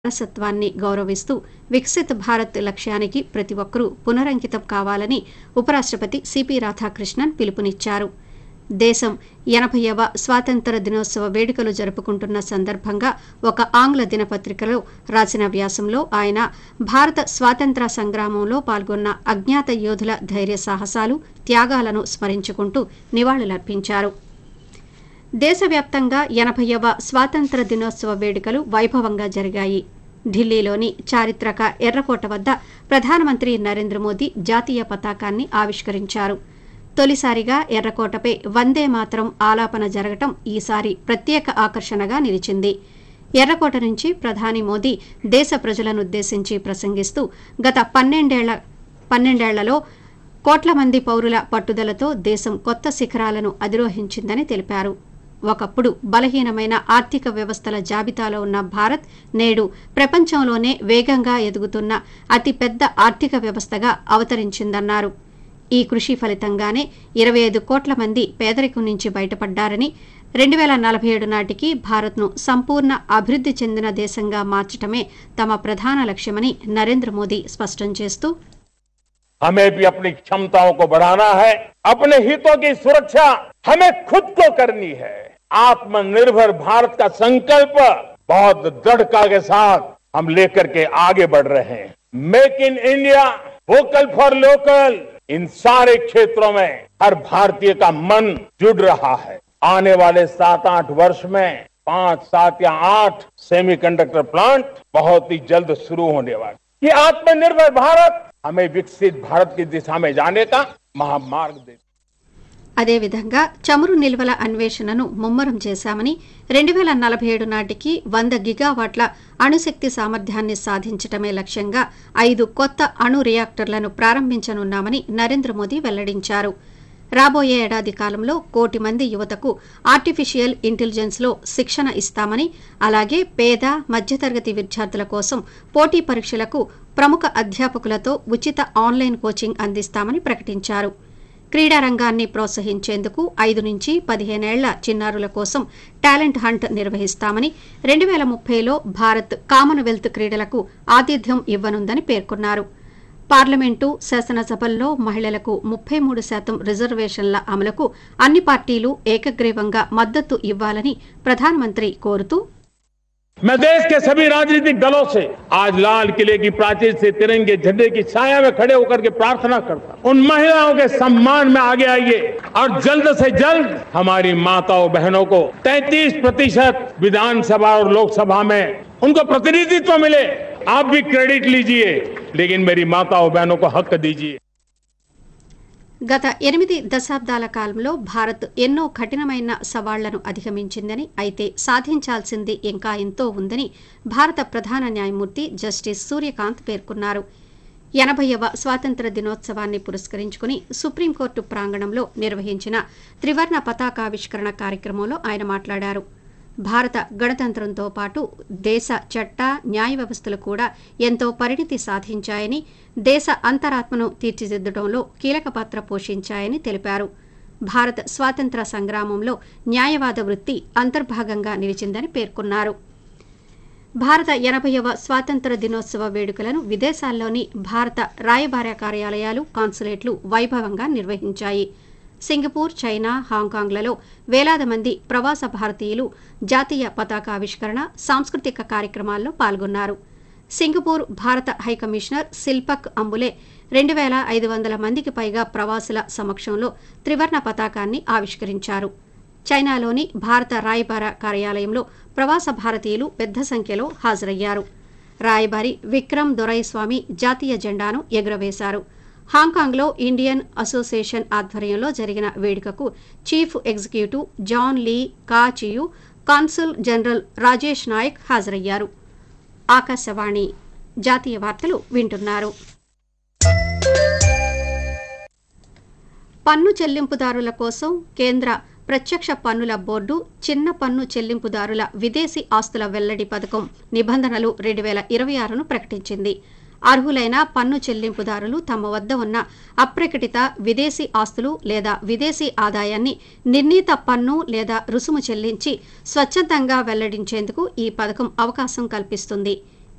వారసత్వాన్ని గౌరవిస్తూ వికసిత్ భారత్ లక్ష్యానికి ప్రతి ఒక్కరూ పునరంకితం కావాలని ఉపరాష్ట్రపతి సిపి రాధాకృష్ణన్ పిలుపునిచ్చారు. దేశం 80వ స్వాతంత్ర దినోత్సవ వేడుకలు జరుపుకుంటున్న సందర్భంగా ఒక ఆంగ్ల దినపత్రికలో రాసిన వ్యాసంలో ఆయన భారత స్వాతంత్ర సంగ్రామంలో పాల్గొన్న అజ్ఞాత యోధుల ధైర్య సాహసాలు, త్యాగాలను స్మరించుకుంటూ నివాళులర్పించారు. దేశవ్యాప్తంగా 80వ స్వాతంత్ర దినోత్సవ వేడుకలు వైభవంగా జరిగాయి. ఢిల్లీలోని చారిత్రక ఎర్రకోట వద్ద ప్రధానమంత్రి నరేంద్ర మోదీ జాతీయ పతాకాన్ని ఆవిష్కరించారు. తొలిసారిగా ఎర్రకోటపై వందే మాతరం ఆలాపన జరగటం ఈసారి ప్రత్యేక ఆకర్షణగా నిలిచింది. ఎర్రకోట నుంచి ప్రధాని మోదీ దేశ ప్రజలనుద్దేశించి ప్రసంగిస్తూ గత 12ఏళ్లలో కోట్ల మంది పౌరుల పట్టుదలతో దేశం కొత్త శిఖరాలను అధిరోహించిందని తెలిపారు. ఒకప్పుడు బలహీనమైన ఆర్థిక వ్యవస్థల జాబితాలో ఉన్న భారత్ నేడు ప్రపంచంలోనే వేగంగా ఎదుగుతున్న అతిపెద్ద ఆర్థిక వ్యవస్థగా అవతరించిందన్నారు. ఈ కృషి ఫలితంగానే 25 కోట్ల మంది పేదరికం నుంచి బయటపడ్డారని, 2047 నాటికి భారత్ను సంపూర్ణ అభివృద్ధి చెందిన దేశంగా మార్చడమే తమ ప్రధాన లక్ష్యమని నరేంద్ర మోదీ స్పష్టం చేస్తూ हमें भी अपनी क्षमताओं को बढ़ाना है, अपने हितों की सुरक्षा हमें खुद को करनी है. आत्मनिर्भर भारत का संकल्प बहुत दृढ़ता के साथ हम लेकर के आगे बढ़ रहे हैं. Make in India, vocal for local, इन सारे क्षेत्रों में हर भारतीय का मन जुड़ रहा है. आने वाले 7-8 वर्ष में 5, 7 या 8 सेमीकंडक्टर प्लांट बहुत ही जल्द शुरू होने वाले. ये आत्मनिर्भर भारत हमें विकसित भारत की दिशा में जाने का महामार्ग दे. అదేవిధంగా చమురు నిల్వల అన్వేషణను ముమ్మరం చేశామని, 2047 నాటికి 100 గిగావాట్ల అణుశక్తి సామర్థ్యాన్ని సాధించటమే లక్ష్యంగా 5 కొత్త అణు రియాక్టర్లను ప్రారంభించనున్నామని నరేంద్ర మోదీ వెల్లడించారు. రాబోయే ఏడాది కాలంలో 1 కోటి మంది యువతకు ఆర్టిఫిషియల్ ఇంటెలిజెన్స్లో శిక్షణ ఇస్తామని, అలాగే పేద మధ్యతరగతి విద్యార్థుల కోసం పోటీ పరీక్షలకు ప్రముఖ అధ్యాపకులతో ఉచిత ఆన్లైన్ కోచింగ్ అందిస్తామని ప్రకటించారు. క్రీడా రంగాన్ని ప్రోత్సహించేందుకు 5 నుంచి 15 ఏళ్ల చిన్నారుల కోసం టాలెంట్ హంట్ నిర్వహిస్తామని, 2030లో భారత్ కామన్వెల్త్ క్రీడలకు ఆతిథ్యం ఇవ్వనుందని పేర్కొన్నారు. పార్లమెంటు, శాసనసభల్లో మహిళలకు 33% రిజర్వేషన్ల అమలుకు అన్ని పార్టీలు ఏకగ్రీవంగా మద్దతు ఇవ్వాలని ప్రధానమంత్రి కోరుతూ मैं देश के सभी राजनीतिक दलों से आज लाल किले की प्राचीर से तिरंगे झंडे की छाया में खड़े होकर के प्रार्थना करता हूं, उन महिलाओं के सम्मान में आगे आइए और जल्द से जल्द हमारी माताओं बहनों को 33% विधानसभा और लोकसभा में उनको प्रतिनिधित्व मिले. आप भी क्रेडिट लीजिए, लेकिन मेरी माताओं बहनों को हक दीजिए. గత 8 దశాబ్దాల కాలంలో భారత్ ఎన్నో కఠినమైన సవాళ్లను అధిగమించిందని, అయితే సాధించాల్సింది ఇంకా ఎంతో ఉందని భారత ప్రధాన న్యాయమూర్తి జస్టిస్ సూర్యకాంత్ పేర్కొన్నారు. 80వ స్వాతంత్ర దినోత్సవాన్ని పురస్కరించుకుని సుప్రీంకోర్టు ప్రాంగణంలో నిర్వహించిన త్రివర్ణ పతాకావిష్కరణ కార్యక్రమంలో ఆయన మాట్లాడారు. భారత గణతంత్రంతో పాటు దేశ చట్ట, న్యాయ వ్యవస్థలు కూడా ఎంతో పరిణితి సాధించాయని, దేశ అంతరాత్మను తీర్చిదిద్దడంలో కీలక పాత్ర పోషించాయని తెలిపారు. భారత స్వాతంత్ర సంగ్రామంలో న్యాయవాద వృత్తి అంతర్భాగంగా నిలిచిందని పేర్కొన్నారు. భారత 80వ స్వాతంత్ర దినోత్సవ వేడుకలను విదేశాల్లోని భారత రాయబార కార్యాలయాలు, కాన్సులేట్లు వైభవంగా నిర్వహించాయి. సింగపూర్, చైనా, హాంకాంగ్లలో వేలాది మంది ప్రవాస భారతీయులు జాతీయ పతాకావిష్కరణ, సాంస్కృతిక కార్యక్రమాల్లో పాల్గొన్నారు. సింగపూర్ భారత హైకమిషనర్ శిల్పక్ అంబులే 2500 మందికి పైగా ప్రవాసుల సమక్షంలో త్రివర్ణ పతాకాన్ని ఆవిష్కరించారు. చైనాలోని భారత రాయబార కార్యాలయంలో ప్రవాస భారతీయులు పెద్ద సంఖ్యలో హాజరయ్యారు. రాయబారి విక్రమ్ దొరైస్వామి జాతీయ జెండాను ఎగురవేశారు. హాంకాంగ్లో ఇండియన్ అసోసియేషన్ ఆధ్వర్యంలో జరిగిన వేడుకకు చీఫ్ ఎగ్జిక్యూటివ్ జాన్ లీ కా Chiu, consul general Rajesh Naik హాజరయ్యారు. ఆకాశవాణి జాతీయ వార్తలు వింటున్నారు. పన్ను చెల్లింపుదారుల కోసం కేంద్ర ప్రత్యక్ష పన్నుల బోర్డు చిన్న పన్ను చెల్లింపుదారుల విదేశీ ఆస్తుల వెల్లడి పథకం నిబంధనలు 2026ను ప్రకటించింది. అర్హులైన పన్ను చెల్లింపుదారులు తమ వద్ద ఉన్న అప్రకటిత విదేశీ ఆస్తులు లేదా విదేశీ ఆదాయాన్ని నిర్ణీత పన్ను లేదా రుసుము చెల్లించి స్వచ్ఛందంగా వెల్లడించేందుకు ఈ పథకం అవకాశం కల్పిస్తుంది.